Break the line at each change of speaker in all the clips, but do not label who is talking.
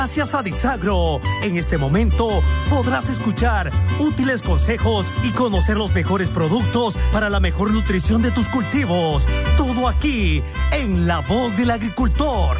Gracias a Disagro, en este momento podrás escuchar útiles consejos y conocer los mejores productos para la mejor nutrición de tus cultivos. Todo aquí, en La Voz del Agricultor.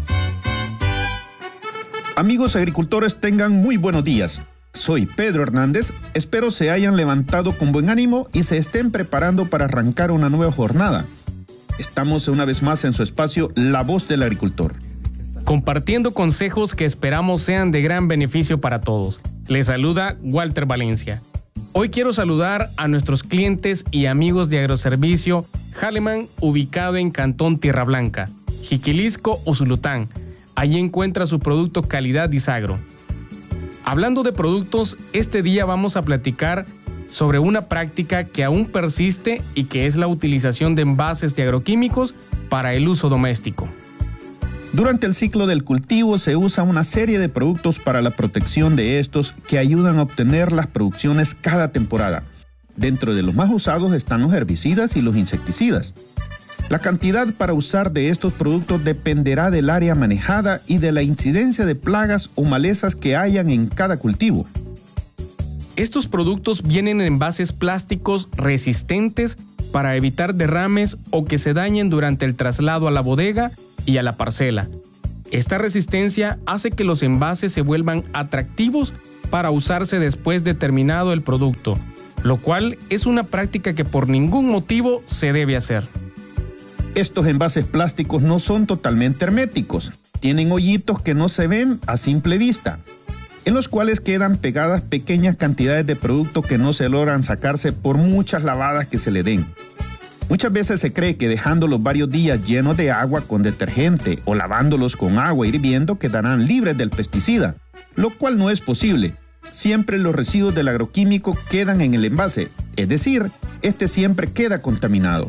Amigos agricultores, tengan muy buenos días. Soy Pedro Hernández, espero se hayan levantado con buen ánimo y se estén preparando para arrancar una nueva jornada. Estamos una vez más en su espacio La Voz del Agricultor,
compartiendo consejos que esperamos sean de gran beneficio para todos. Les saluda Walter Valencia. Hoy quiero saludar a nuestros clientes y amigos de Agroservicio Haleman, ubicado en Cantón Tierra Blanca, Jiquilisco, Usulután. Allí encuentra su producto calidad Disagro. Hablando de productos, este día vamos a platicar sobre una práctica que aún persiste y que es la utilización de envases de agroquímicos para el uso doméstico.
Durante el ciclo del cultivo se usa una serie de productos para la protección de estos que ayudan a obtener las producciones cada temporada. Dentro de los más usados están los herbicidas y los insecticidas. La cantidad para usar de estos productos dependerá del área manejada y de la incidencia de plagas o malezas que hayan en cada cultivo.
Estos productos vienen en envases plásticos resistentes para evitar derrames o que se dañen durante el traslado a la bodega y a la parcela. Esta resistencia hace que los envases se vuelvan atractivos para usarse después de terminado el producto, lo cual es una práctica que por ningún motivo se debe hacer.
Estos envases plásticos no son totalmente herméticos, tienen hoyitos que no se ven a simple vista, en los cuales quedan pegadas pequeñas cantidades de producto que no se logran sacarse por muchas lavadas que se le den. Muchas veces se cree que dejándolos varios días llenos de agua con detergente o lavándolos con agua hirviendo quedarán libres del pesticida, lo cual no es posible. Siempre los residuos del agroquímico quedan en el envase, es decir, este siempre queda contaminado.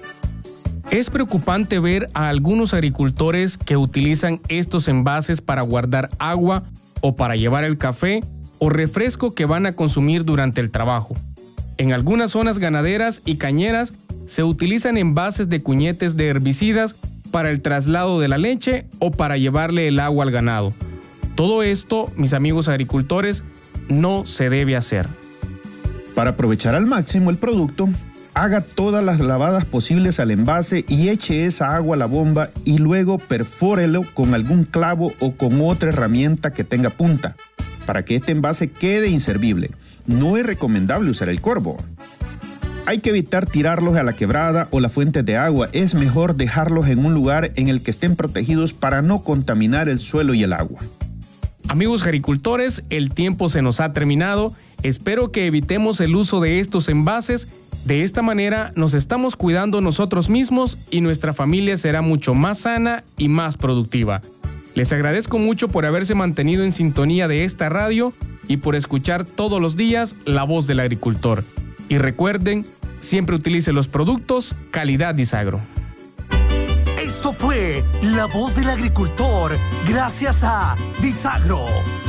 Es preocupante ver a algunos agricultores que utilizan estos envases para guardar agua o para llevar el café o refresco que van a consumir durante el trabajo. En algunas zonas ganaderas y cañeras se utilizan envases de cuñetes de herbicidas para el traslado de la leche o para llevarle el agua al ganado. Todo esto, mis amigos agricultores, no se debe hacer.
Para aprovechar al máximo el producto, haga todas las lavadas posibles al envase y eche esa agua a la bomba y luego perfórelo con algún clavo o con otra herramienta que tenga punta, para que este envase quede inservible. No es recomendable usar el corvo. Hay que evitar tirarlos a la quebrada o la fuente de agua. Es mejor dejarlos en un lugar en el que estén protegidos para no contaminar el suelo y el agua.
Amigos agricultores, el tiempo se nos ha terminado. Espero que evitemos el uso de estos envases. De esta manera nos estamos cuidando nosotros mismos y nuestra familia será mucho más sana y más productiva. Les agradezco mucho por haberse mantenido en sintonía de esta radio y por escuchar todos los días La Voz del Agricultor. Y recuerden, siempre utilice los productos calidad Disagro.
Esto fue La Voz del Agricultor, gracias a Disagro.